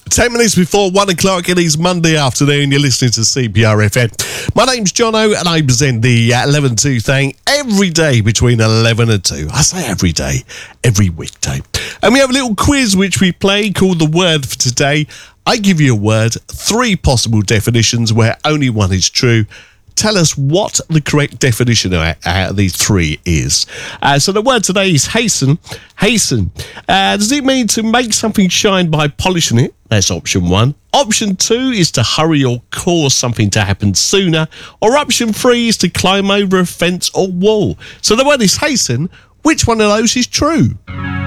10 minutes before 1 o'clock, it is Monday afternoon. You're listening to CPR FM. My name's Jono, and I present the 11 2 thing every day between 11 and 2. I say every day, every weekday. And we have a little quiz which we play called The Word for Today. I give you a word, 3 possible definitions where only one is true. Tell us what the correct definition out of these 3 is. So the word today is hasten. Hasten. Does it mean to make something shine by polishing it? That's option 1. Option 2 is to hurry or cause something to happen sooner. Or option 3 is to climb over a fence or wall. So the word is hasten. Which one of those is true?